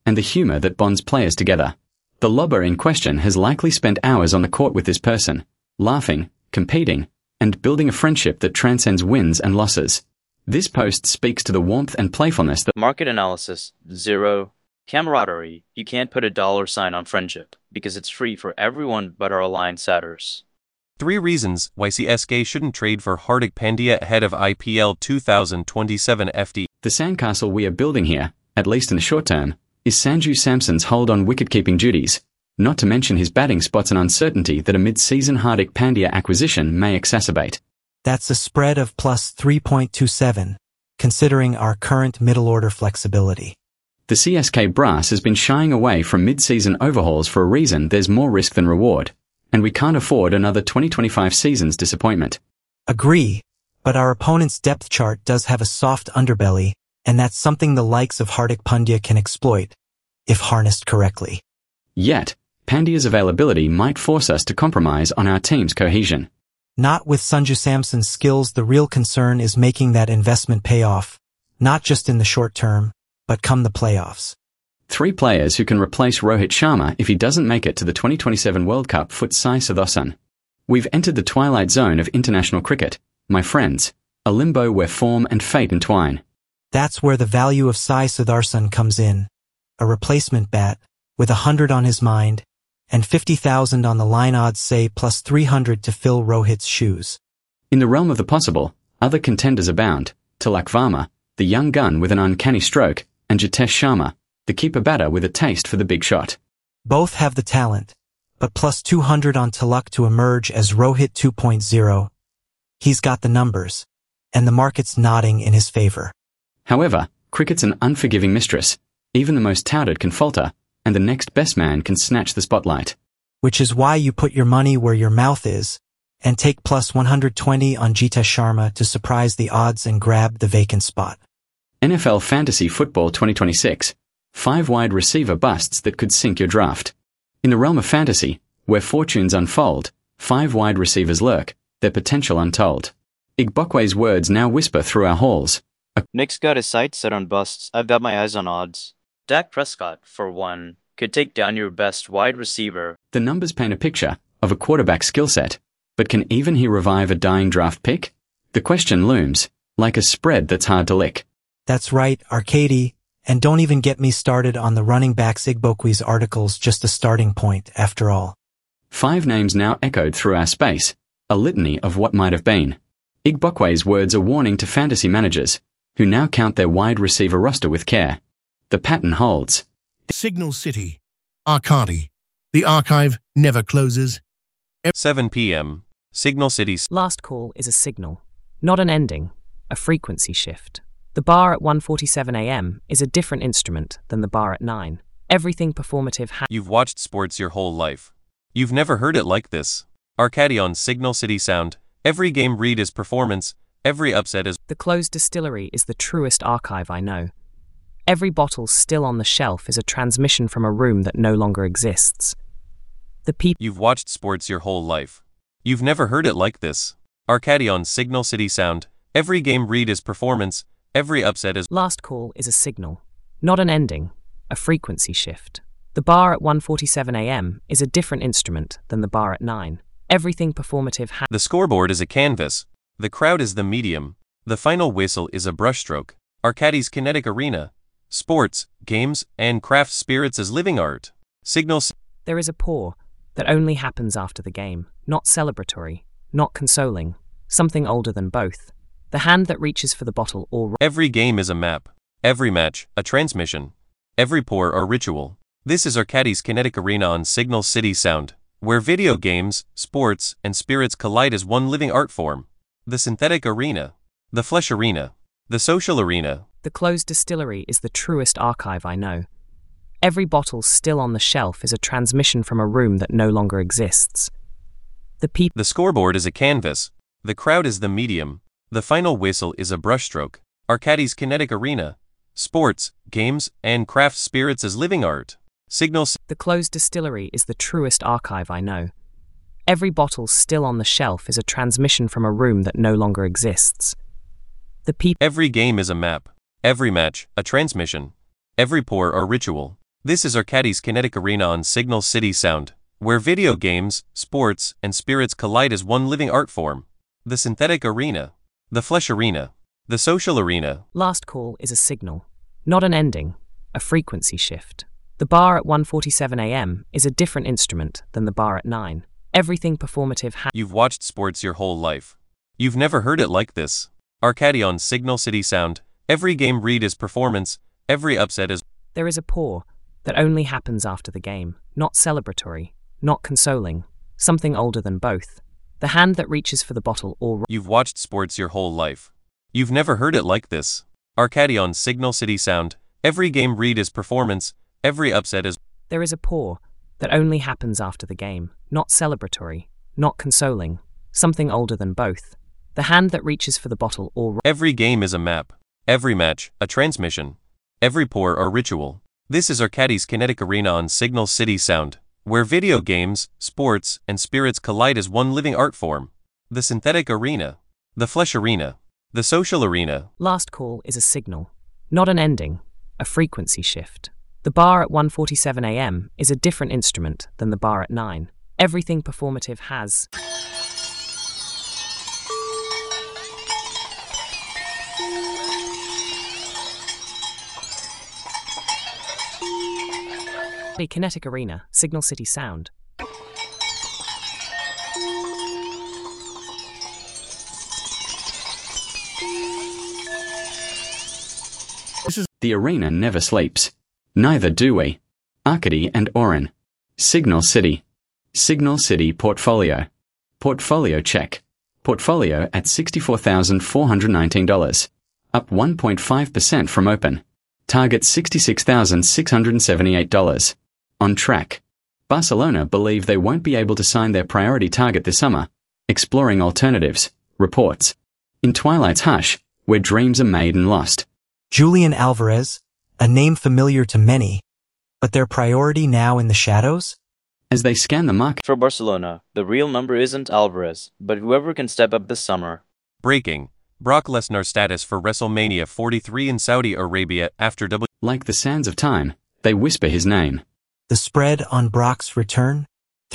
and the humour that bonds players together. The lobber in question has likely spent hours on the court with this person, laughing, competing, and building a friendship that transcends wins and losses. This post speaks to the warmth and playfulness that Market analysis, 0. Camaraderie, you can't put a $sign on friendship, because it's free for everyone but our aligned satyrs. 3 reasons why CSK shouldn't trade for Hardik Pandya ahead of IPL 2027 FD. The sandcastle we are building here, at least in the short term, is Sanju Samson's hold on wicket-keeping duties, not to mention his batting spots and uncertainty that a mid-season Hardik Pandya acquisition may exacerbate. That's a spread of plus 3.27, considering our current middle-order flexibility. The CSK brass has been shying away from mid-season overhauls for a reason. There's more risk than reward, and we can't afford another 2025 season's disappointment. Agree, but our opponent's depth chart does have a soft underbelly, and that's something the likes of Hardik Pandya can exploit, if harnessed correctly. Yet, Pandya's availability might force us to compromise on our team's cohesion. Not with Sanju Samson's skills. The real concern is making that investment pay off, not just in the short term, but come the playoffs. 3 players who can replace Rohit Sharma if he doesn't make it to the 2027 World Cup foot Sai Sudarshan. We've entered the twilight zone of international cricket, my friends, a limbo where form and fate entwine. That's where the value of Sai Sudarshan comes in. A replacement bat, with 100 on his mind, and 50,000 on the line. Odds say plus 300 to fill Rohit's shoes. In the realm of the possible, other contenders abound. Tilak Varma, the young gun with an uncanny stroke, and Jitesh Sharma, the keeper batter with a taste for the big shot. Both have the talent, but plus 200 on Tilak to emerge as Rohit 2.0. He's got the numbers, and the market's nodding in his favor. However, cricket's an unforgiving mistress. Even the most touted can falter, and the next best man can snatch the spotlight. Which is why you put your money where your mouth is, and take plus 120 on Jitesh Sharma to surprise the odds and grab the vacant spot. NFL Fantasy Football 2026. 5 wide receiver busts that could sink your draft. In the realm of fantasy, where fortunes unfold, 5 wide receivers lurk, their potential untold. Igbokwe's words now whisper through our halls. Nick's got his sights set on busts. I've got my eyes on odds. Dak Prescott, for one, could take down your best wide receiver. The numbers paint a picture of a quarterback skill set, but can even he revive a dying draft pick? The question looms, like a spread that's hard to lick. That's right, Arcady, and don't even get me started on the running backs. Igbokwe's article's just a starting point, after all. 5 names now echoed through our space, a litany of what might have been. Igbokwe's words are warning to fantasy managers, who now count their wide receiver roster with care. The pattern holds. Signal City. Arcady. The archive never closes. 7 p.m. Signal City's Last call is a signal, not an ending, a frequency shift. The bar at 1:47 a.m. is a different instrument than the bar at 9. Everything performative You've watched sports your whole life. You've never heard it like this. Arcady on Signal City Sound. Every game read is performance, every upset is... The closed distillery is the truest archive I know. Every bottle still on the shelf is a transmission from a room that no longer exists. You've watched sports your whole life. You've never heard it like this. Arcady on Signal City Sound. Every game read is performance, every upset is... Last call is a signal, not an ending, a frequency shift. The bar at 1:47 a.m. is a different instrument than the bar at 9. Everything performative The scoreboard is a canvas. The crowd is the medium. The final whistle is a brushstroke. Arcady's kinetic arena. Sports, games, and craft spirits as living art. Signals. There is a pour that only happens after the game, not celebratory, not consoling, something older than both. The hand that reaches for the bottle or... Every game is a map. Every match, a transmission. Every pour, a ritual. This is Arcady's kinetic arena on Signal City Sound, where video games, sports, and spirits collide as one living art form. The synthetic arena. The flesh arena. The social arena. The closed distillery is the truest archive I know. Every bottle still on the shelf is a transmission from a room that no longer exists. The scoreboard is a canvas. The crowd is the medium. The final whistle is a brushstroke. Arcady's kinetic arena. Sports, games, and craft spirits as living art. Signals. The closed distillery is the truest archive I know. Every bottle still on the shelf is a transmission from a room that no longer exists. Every game is a map. Every match, a transmission. Every pour, a ritual. This is Arcadis Kinetic Arena on Signal City Sound, where video games, sports, and spirits collide as one living art form. The synthetic arena, the flesh arena, the social arena. Last call is a signal, not an ending, a frequency shift. The bar at 1:47 a.m. is a different instrument than the bar at 9. Everything performative You've watched sports your whole life. You've never heard it like this. Arcadi on Signal City Sound. Every game read is performance, every upset is... There is a pour that only happens after the game, not celebratory, not consoling, something older than both. The hand that reaches for the bottle or... You've watched sports your whole life. You've never heard it like this. Arcadi on Signal City Sound. Every game read is performance, every upset is... There is a pour that only happens after the game, not celebratory, not consoling, something older than both. The hand that reaches for the bottle or... Every game is a map. Every match, a transmission. Every pour or ritual. This is Arcadi's Kinetic Arena on Signal City Sound, where video games, sports, and spirits collide as one living art form. The synthetic arena, the flesh arena, the social arena. Last call is a signal, not an ending, a frequency shift. The bar at 1:47 a.m. is a different instrument than the bar at 9. Everything performative has... The Kinetic Arena, Signal City Sound. The arena never sleeps. Neither do we. Arcady and Oren. Signal City. Signal City Portfolio. Portfolio check. Portfolio at $64,419. Up 1.5% from open. Target $66,678. On track. Barcelona believe they won't be able to sign their priority target this summer. Exploring alternatives. Reports. In Twilight's hush, where dreams are made and lost. Julian Alvarez, a name familiar to many, but their priority now in the shadows? As they scan the market For Barcelona, the real number isn't Alvarez, but whoever can step up this summer. Breaking. Brock Lesnar status for WrestleMania 43 in Saudi Arabia after Like the sands of time, they whisper his name. The spread on Brock's return?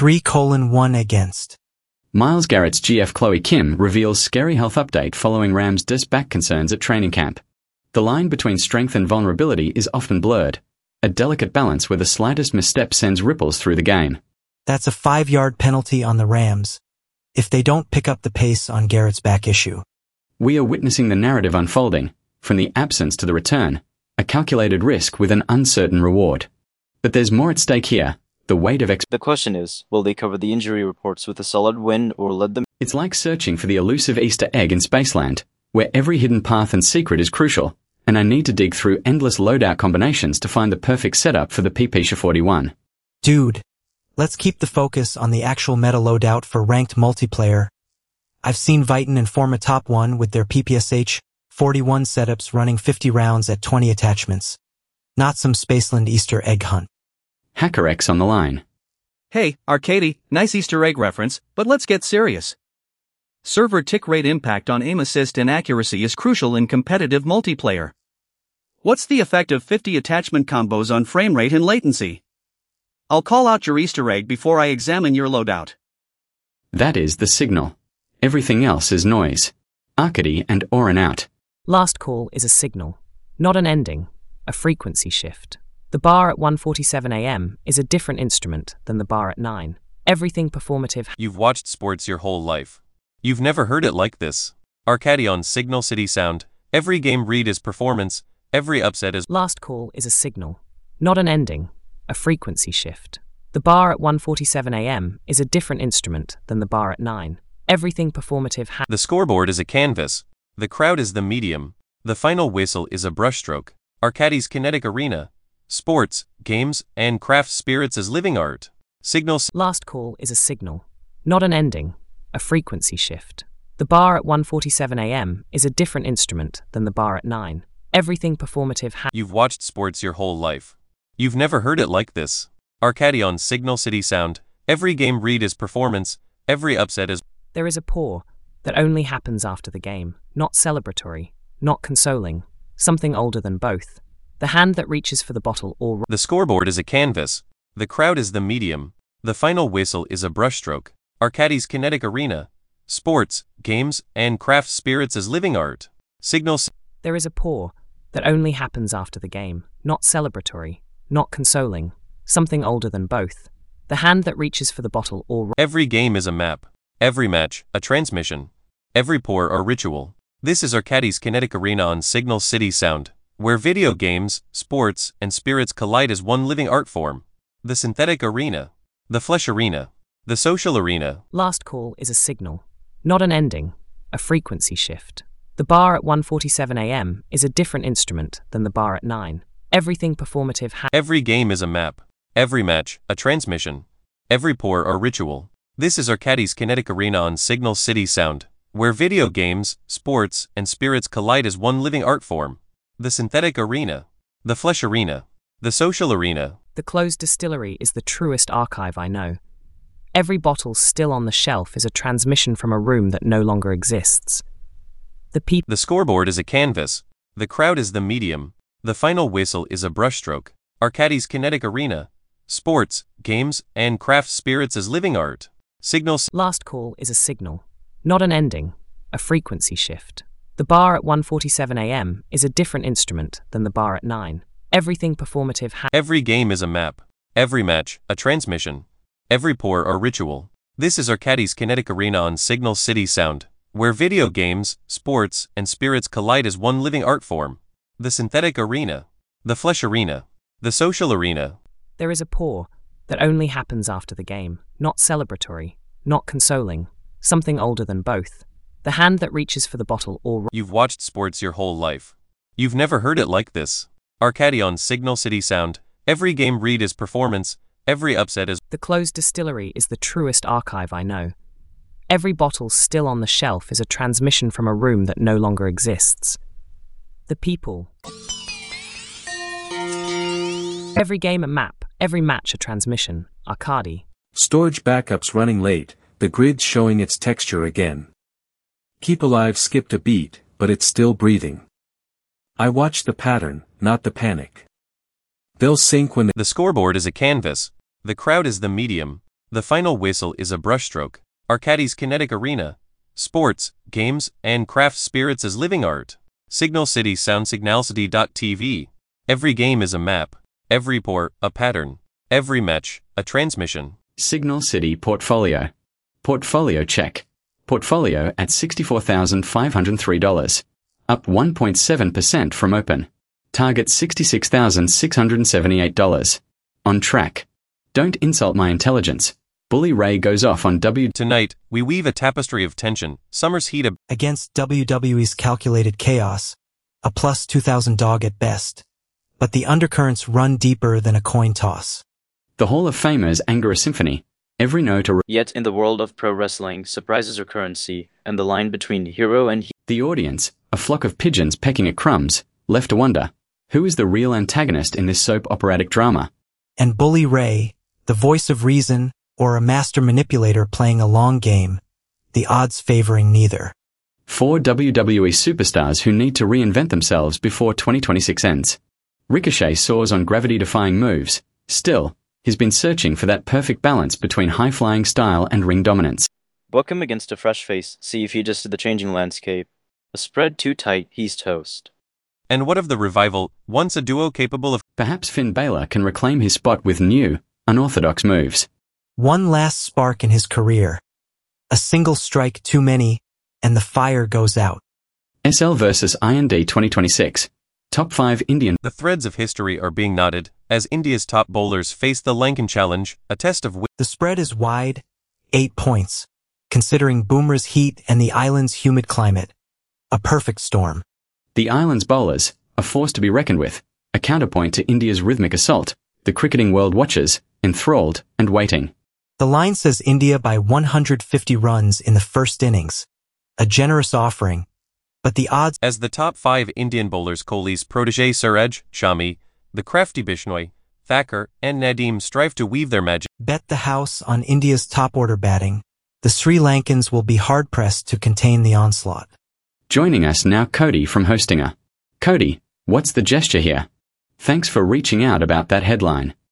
3:1 against. Myles Garrett's GF Chloe Kim reveals scary health update following Rams' back concerns at training camp. The line between strength and vulnerability is often blurred, a delicate balance where the slightest misstep sends ripples through the game. That's a 5-yard penalty on the Rams, if they don't pick up the pace on Garrett's back issue. We are witnessing the narrative unfolding, from the absence to the return, a calculated risk with an uncertain reward. But there's more at stake here, the weight of The question is, will they cover the injury reports with a solid win or let them... It's like searching for the elusive Easter egg in Spaceland, where every hidden path and secret is crucial, and I need to dig through endless loadout combinations to find the perfect setup for the PP-41. Dude, let's keep the focus on the actual meta loadout for ranked multiplayer. I've seen Viton inform a top 1 with their PPSH 41 setups running 50 rounds at 20 attachments. Not some Spaceland Easter egg hunt. HackerX on the line. Hey, Arcady, nice Easter egg reference, but let's get serious. Server tick rate impact on aim assist and accuracy is crucial in competitive multiplayer. What's the effect of 50 attachment combos on frame rate and latency? I'll call out your Easter egg before I examine your loadout. That is the signal. Everything else is noise. Arcady and Oren out. Last call is a signal, not an ending, a frequency shift. The bar at 1:47 a.m. is a different instrument than the bar at 9. Everything performative. You've watched sports your whole life. You've never heard it like this. Arcadi on Signal City Sound. Every game read is performance, every upset is... Last call is a signal, not an ending, a frequency shift. The bar at 1:47 a.m. is a different instrument than the bar at 9. Everything performative The scoreboard is a canvas. The crowd is the medium. The final whistle is a brushstroke. Arcadi's Kinetic Arena. Sports, games, and craft spirits as living art. Signals. Last call is a signal, not an ending, a frequency shift. The bar at 1:47 a.m. is a different instrument than the bar at 9. Everything performative You've watched sports your whole life. You've never heard it like this. Arcadi on Signal City Sound. Every game read is performance, every upset is... There is a pour that only happens after the game, not celebratory, not consoling, something older than both. The hand that reaches for the bottle or The scoreboard is a canvas. The crowd is the medium. The final whistle is a brushstroke. Arcadis Kinetic Arena. Sports, games, and craft spirits as living art. Signal. There is a pour that only happens after the game, not celebratory, not consoling, something older than both. The hand that reaches for the bottle or Every game is a map. Every match, a transmission. Every pour, a ritual. This is Arcadis Kinetic Arena on Signal City Sound, where video games, sports, and spirits collide as one living art form. The synthetic arena. The flesh arena. The social arena. Last call is a signal, not an ending, a frequency shift. The bar at 1:47 a.m. is a different instrument than the bar at 9. Everything performative Every game is a map. Every match, a transmission. Every pour, a ritual. This is Arcadis Kinetic Arena on Signal City Sound, where video games, sports, and spirits collide as one living art form. The synthetic arena. The flesh arena. The social arena. The closed distillery is the truest archive I know. Every bottle still on the shelf is a transmission from a room that no longer exists. The scoreboard is a canvas. The crowd is the medium. The final whistle is a brushstroke. Arcadis Kinetic Arena. Sports, games, and craft spirits as living art. Signal. Last call is a signal, not an ending, a frequency shift. The bar at 1:47 a.m. is a different instrument than the bar at 9. Everything performative Every game is a map. Every match, a transmission. Every pour, a ritual. This is Arcadis Kinetic Arena on Signal City Sound, where video games, sports, and spirits collide as one living art form. The synthetic arena. The flesh arena. The social arena. There is a pour that only happens after the game, not celebratory, not consoling, something older than both. The hand that reaches for the bottle or You've watched sports your whole life. You've never heard it like this. Arcadi on Signal City Sound. Every game read is performance. Every upset is. The closed distillery is the truest archive I know. Every bottle still on the shelf is a transmission from a room that no longer exists. The people. Every game a map, every match a transmission. Arcadi. Storage backups running late, the grid showing its texture again. Keep Alive skipped a beat, but it's still breathing. I watch the pattern, not the panic. They'll sync when The scoreboard is a canvas. The crowd is the medium. The final whistle is a brushstroke. Arcadis Kinetic Arena. Sports, games, and craft spirits as living art. Signal City Sound Signalcity.tv. Every game is a map. Every pour, a pattern. Every match, a transmission. Signal City Portfolio. Portfolio check. Portfolio at $64,503. Up 1.7% from open. Target $66,678. On track. Don't insult my intelligence. Bully Ray goes off on Tonight, we weave a tapestry of tension. Summer's heat against WWE's calculated chaos, a plus 2,000 dog at best. But the undercurrents run deeper than a coin toss. The Hall of Famers anger a symphony. Every note a Yet in the world of pro wrestling, surprises are currency, and the line between hero and The audience, a flock of pigeons pecking at crumbs, left to wonder, who is the real antagonist in this soap operatic drama? And Bully Ray, the voice of reason, or a master manipulator playing a long game, the odds favoring neither. 4 WWE superstars who need to reinvent themselves before 2026 ends. Ricochet soars on gravity-defying moves. Still, he's been searching for that perfect balance between high-flying style and ring dominance. book him against a fresh face, see if he adjusted the changing landscape. A spread too tight, he's toast. And what of the revival, once a duo capable of Perhaps Finn Balor can reclaim his spot with new, unorthodox moves. One last spark in his career. A single strike too many, and the fire goes out. SL vs IND 2026. Top 5 Indian. The threads of history are being knotted, as India's top bowlers face the Lankan Challenge, a test of The spread is wide, 8 points, considering Bumrah's heat and the island's humid climate. A perfect storm. The island's bowlers, a force to be reckoned with, a counterpoint to India's rhythmic assault. The cricketing world watches, enthralled and waiting. The line says India by 150 runs in the first innings. A generous offering. But the odds. As the top 5 Indian bowlers Kohli's protege Suraj, Shami, the crafty Bishnoi, Thakur, and Nadeem strive to weave their magic. Bet the house on India's top-order batting. The Sri Lankans will be hard-pressed to contain the onslaught. Joining us now Cody from Hostinger. Cody, what's the gesture here? Thanks for reaching out about that headline.